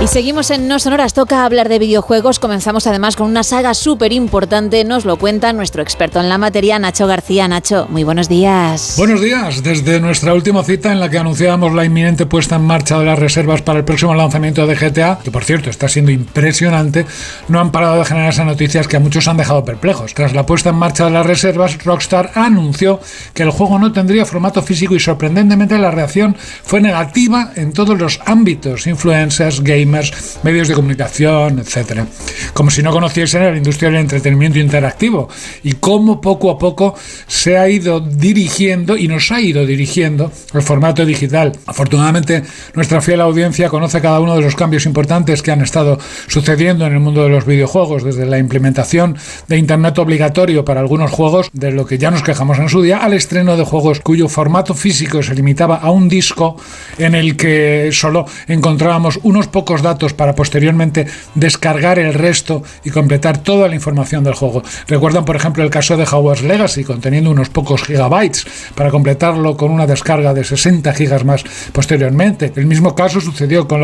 Y seguimos en No Sonoras, toca hablar de videojuegos. Comenzamos además con una saga súper importante. Nos lo cuenta nuestro experto en la materia, Nacho García. Nacho, muy buenos días. Buenos días. Desde nuestra última cita en la que anunciábamos la inminente puesta en marcha de las reservas para el próximo lanzamiento de GTA, que por cierto está siendo impresionante, no han parado de generarse noticias que a muchos han dejado perplejos. Tras la puesta en marcha de las reservas, Rockstar anunció que el juego no tendría formato físico y sorprendentemente la reacción fue negativa en todos los ámbitos: influencers, gamers, medios de comunicación, etcétera. Como si no conociesen la industria del entretenimiento interactivo y cómo poco a poco se ha ido dirigiendo y nos ha ido dirigiendo el formato digital. Afortunadamente, nuestra fiel audiencia conoce cada uno de los cambios importantes que han estado sucediendo en el mundo de los videojuegos, desde la implementación de Internet obligatorio para algunos juegos, de lo que ya nos quejamos en su día, al estreno de juegos cuyo formato físico se limitaba a un disco en el que solo encontrábamos unos pocos datos para posteriormente descargar el resto y completar toda la información del juego. Recuerdan, por ejemplo, el caso de Hogwarts Legacy, conteniendo unos pocos gigabytes para completarlo con una descarga de 60 gigas más posteriormente. El mismo caso sucedió con